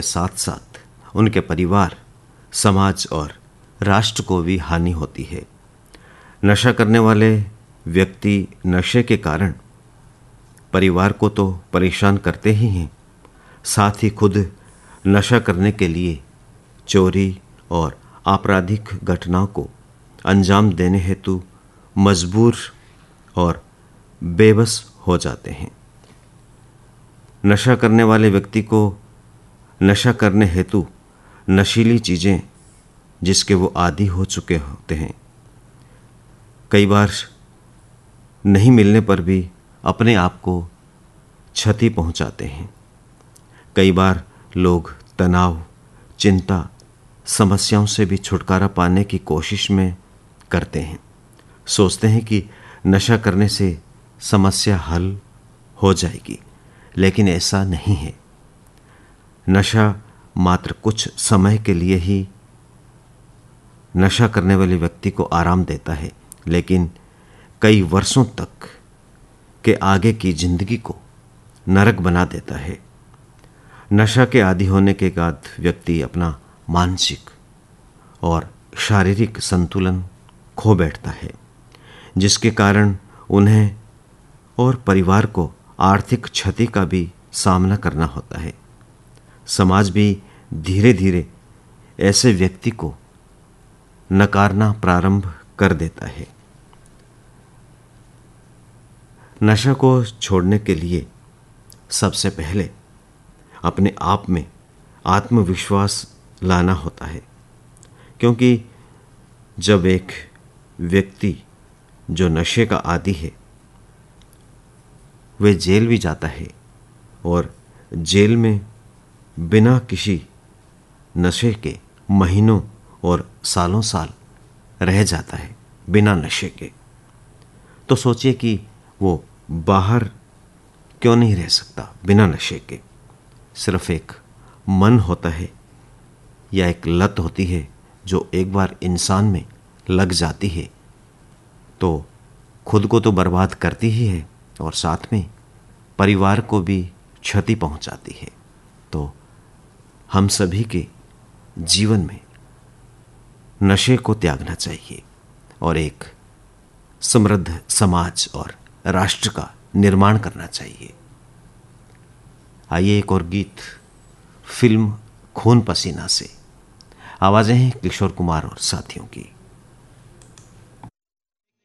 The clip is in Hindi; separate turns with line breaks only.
के साथ साथ उनके परिवार, समाज और राष्ट्र को भी हानि होती है। नशा करने वाले व्यक्ति नशे के कारण परिवार को तो परेशान करते ही हैं, साथ ही खुद नशा करने के लिए चोरी और आपराधिक घटनाओं को अंजाम देने हेतु मजबूर और बेबस हो जाते हैं। नशा करने वाले व्यक्ति को नशा करने हेतु नशीली चीज़ें जिसके वो आदी हो चुके होते हैं, कई बार नहीं मिलने पर भी अपने आप को क्षति पहुंचाते हैं। कई बार लोग तनाव, चिंता, समस्याओं से भी छुटकारा पाने की कोशिश में करते हैं। सोचते हैं कि नशा करने से समस्या हल हो जाएगी, लेकिन ऐसा नहीं है। नशा मात्र कुछ समय के लिए ही नशा करने वाले व्यक्ति को आराम देता है, लेकिन कई वर्षों तक के आगे की जिंदगी को नरक बना देता है। नशा के आदी होने के बाद व्यक्ति अपना मानसिक और शारीरिक संतुलन खो बैठता है, जिसके कारण उन्हें और परिवार को आर्थिक क्षति का भी सामना करना होता है। समाज भी धीरे धीरे ऐसे व्यक्ति को नकारना प्रारंभ कर देता है। नशा को छोड़ने के लिए सबसे पहले अपने आप में आत्मविश्वास लाना होता है, क्योंकि जब एक व्यक्ति जो नशे का आदी है वह जेल भी जाता है और जेल में बिना किसी नशे के महीनों और सालों साल रह जाता है बिना नशे के, तो सोचिए कि वो बाहर क्यों नहीं रह सकता बिना नशे के। सिर्फ एक मन होता है या एक लत होती है जो एक बार इंसान में लग जाती है तो खुद को तो बर्बाद करती ही है और साथ में परिवार को भी क्षति पहुंचाती है। तो हम सभी के जीवन में नशे को त्यागना चाहिए और एक समृद्ध समाज और राष्ट्र का निर्माण करना चाहिए। आइए एक और गीत फिल्म खून पसीना से। आवाजें हैं किशोर कुमार और साथियों की।